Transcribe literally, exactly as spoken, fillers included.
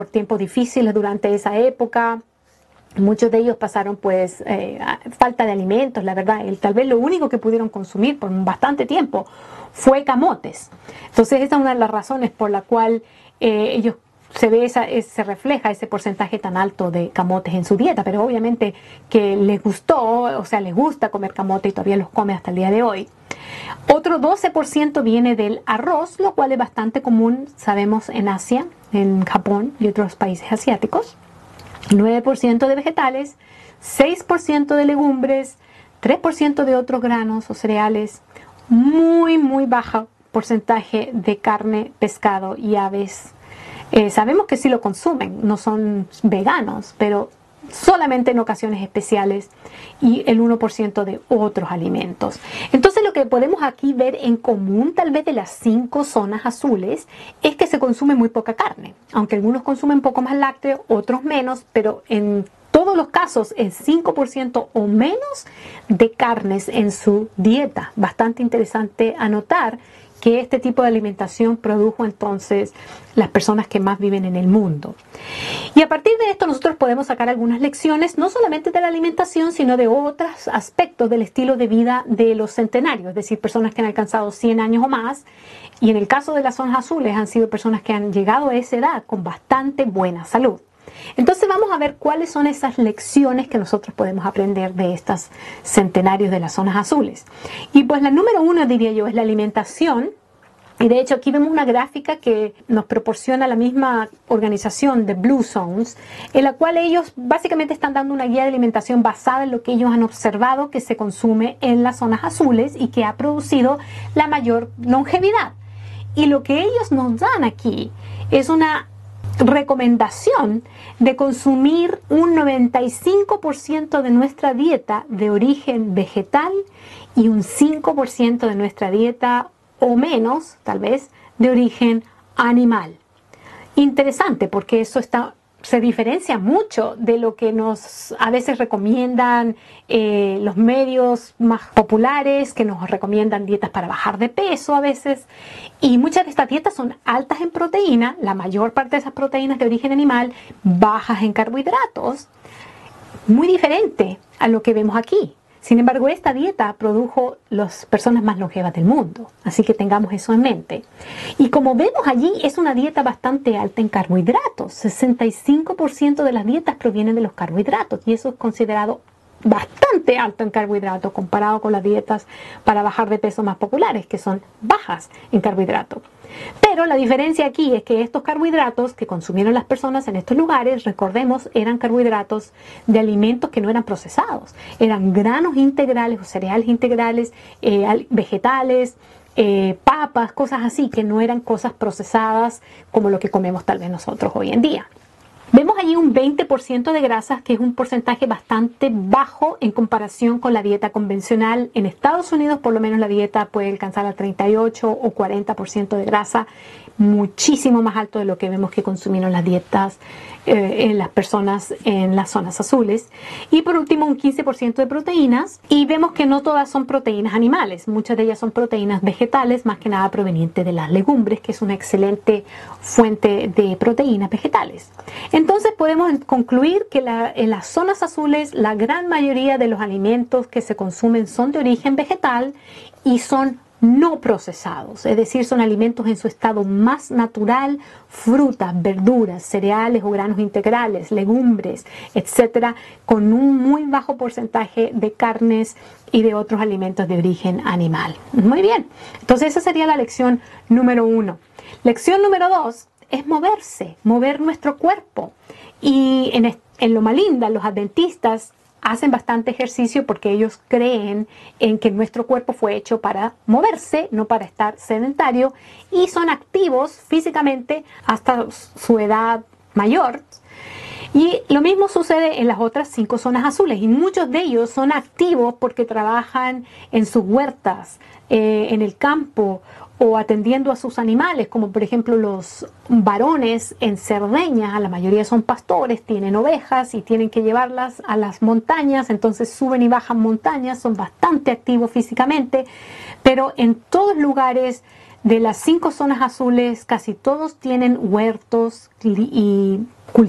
por tiempos difíciles durante esa época. Muchos de ellos pasaron pues eh, falta de alimentos, la verdad. El, tal vez lo único que pudieron consumir por bastante tiempo fue camotes. Entonces esa es una de las razones por la cual eh, ellos se ve esa, es, se refleja ese porcentaje tan alto de camotes en su dieta. Pero obviamente que les gustó, o sea, les gusta comer camote y todavía los come hasta el día de hoy. Otro doce por ciento viene del arroz, lo cual es bastante común, sabemos, en Asia, en Japón y otros países asiáticos. nueve por ciento de vegetales, seis por ciento de legumbres, tres por ciento de otros granos o cereales, muy, muy bajo porcentaje de carne, pescado y aves. Eh, sabemos que sí lo consumen, no son veganos, pero solamente en ocasiones especiales, y el uno por ciento de otros alimentos. Entonces lo que podemos aquí ver en común tal vez de las cinco zonas azules es que se consume muy poca carne, aunque algunos consumen un poco más lácteo, otros menos, pero en todos los casos es cinco por ciento o menos de carnes en su dieta. Bastante interesante anotar que este tipo de alimentación produjo entonces las personas que más viven en el mundo. Y a partir de esto nosotros podemos sacar algunas lecciones, no solamente de la alimentación, sino de otros aspectos del estilo de vida de los centenarios, es decir, personas que han alcanzado cien años o más, y en el caso de las zonas azules han sido personas que han llegado a esa edad con bastante buena salud. Entonces vamos a ver cuáles son esas lecciones que nosotros podemos aprender de estos centenarios de las zonas azules. Y pues la número uno, diría yo, es la alimentación. Y de hecho aquí vemos una gráfica que nos proporciona la misma organización de Blue Zones, en la cual ellos básicamente están dando una guía de alimentación basada en lo que ellos han observado que se consume en las zonas azules y que ha producido la mayor longevidad. Y lo que ellos nos dan aquí es una recomendación de consumir un noventa y cinco por ciento de nuestra dieta de origen vegetal y un cinco por ciento de nuestra dieta o menos, tal vez, de origen animal. Interesante, porque eso está, se diferencia mucho de lo que nos a veces recomiendan eh, los medios más populares, que nos recomiendan dietas para bajar de peso a veces. Y muchas de estas dietas son altas en proteína, la mayor parte de esas proteínas de origen animal, bajas en carbohidratos, muy diferente a lo que vemos aquí. Sin embargo, esta dieta produjo las personas más longevas del mundo, así que tengamos eso en mente. Y como vemos allí, es una dieta bastante alta en carbohidratos. sesenta y cinco por ciento de las dietas provienen de los carbohidratos, y eso es considerado bastante alto en carbohidratos comparado con las dietas para bajar de peso más populares, que son bajas en carbohidratos. Pero la diferencia aquí es que estos carbohidratos que consumieron las personas en estos lugares, recordemos, eran carbohidratos de alimentos que no eran procesados. Eran granos integrales o cereales integrales, eh, vegetales, eh, papas, cosas así, que no eran cosas procesadas como lo que comemos tal vez nosotros hoy en día. Vemos allí un veinte por ciento de grasas, que es un porcentaje bastante bajo en comparación con la dieta convencional. En Estados Unidos, por lo menos, la dieta puede alcanzar al treinta y ocho o cuarenta por ciento de grasa, muchísimo más alto de lo que vemos que consumieron las dietas eh, en las personas en las zonas azules. Y por último, un quince por ciento de proteínas, y vemos que no todas son proteínas animales, muchas de ellas son proteínas vegetales, más que nada provenientes de las legumbres, que es una excelente fuente de proteínas vegetales. Entonces podemos concluir que la, en las zonas azules la gran mayoría de los alimentos que se consumen son de origen vegetal y son no procesados, es decir, son alimentos en su estado más natural, frutas, verduras, cereales o granos integrales, legumbres, etcétera, con un muy bajo porcentaje de carnes y de otros alimentos de origen animal. Muy bien, entonces esa sería la lección número uno. Lección número dos es moverse, mover nuestro cuerpo. Y en, en Loma Linda, los adventistas hacen bastante ejercicio porque ellos creen en que nuestro cuerpo fue hecho para moverse, no para estar sedentario, y son activos físicamente hasta su edad mayor. Y lo mismo sucede en las otras cinco zonas azules, y muchos de ellos son activos porque trabajan en sus huertas, eh, en el campo, o atendiendo a sus animales, como por ejemplo los varones en Cerdeña, la mayoría son pastores, tienen ovejas y tienen que llevarlas a las montañas, entonces suben y bajan montañas, son bastante activos físicamente, pero en todos lugares de las cinco zonas azules, casi todos tienen huertos y